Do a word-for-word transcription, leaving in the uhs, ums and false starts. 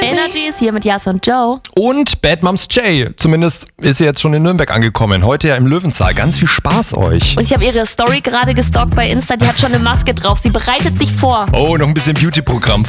Energy ist hier mit Jas und Joe. Und Bad Moms Jay. Zumindest ist sie jetzt schon in Nürnberg angekommen. Heute ja im Löwenzahl. Ganz viel Spaß euch. Und ich habe ihre Story gerade gestalkt bei Insta. Die hat schon eine Maske drauf. Sie bereitet sich vor. Oh, noch ein bisschen Beauty-Programm.